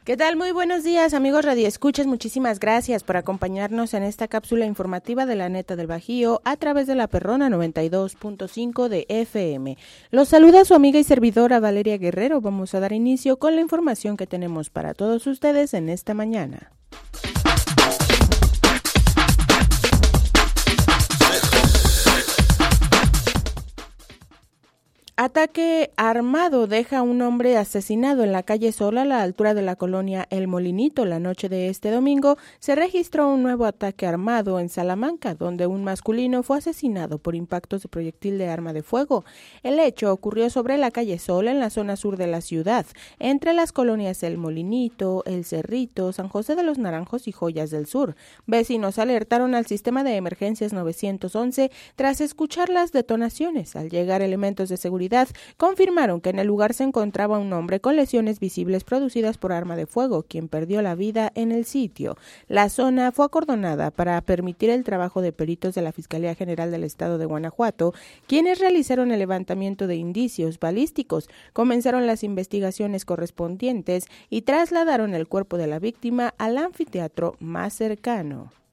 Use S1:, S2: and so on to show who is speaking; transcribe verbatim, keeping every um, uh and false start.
S1: ¿Qué tal? Muy buenos días, amigos radioescuchas. Muchísimas gracias por acompañarnos en esta cápsula informativa de la Neta del Bajío a través de la Perrona noventa y dos punto cinco de F M. Los saluda su amiga y servidora Valeria Guerrero. Vamos a dar inicio con la información que tenemos para todos ustedes en esta mañana. Ataque armado deja a un hombre asesinado en la calle Sola a la altura de la colonia El Molinito. La noche de este domingo se registró un nuevo ataque armado en Salamanca, donde un masculino fue asesinado por impactos de proyectil de arma de fuego. El hecho ocurrió sobre la calle Sola en la zona sur de la ciudad, entre las colonias El Molinito, El Cerrito, San José de los Naranjos y Joyas del Sur. Vecinos alertaron al sistema de emergencias nueve once tras escuchar las detonaciones. Al llegar elementos de seguridad confirmaron que en el lugar se encontraba un hombre con lesiones visibles producidas por arma de fuego, quien perdió la vida en el sitio. La zona fue acordonada para permitir el trabajo de peritos de la Fiscalía General del Estado de Guanajuato, quienes realizaron el levantamiento de indicios balísticos, comenzaron las investigaciones correspondientes y trasladaron el cuerpo de la víctima al anfiteatro más cercano.